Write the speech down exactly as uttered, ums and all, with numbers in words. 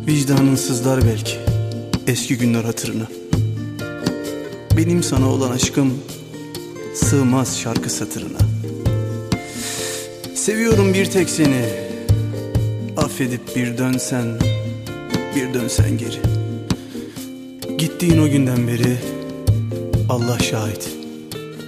Vicdanın sızlar belki eski günler hatırına. Benim sana olan aşkım sığmaz şarkı satırına. Seviyorum bir tek seni, affedip bir dönsen, bir dönsen geri. Gittiğin o günden beri Allah şahit,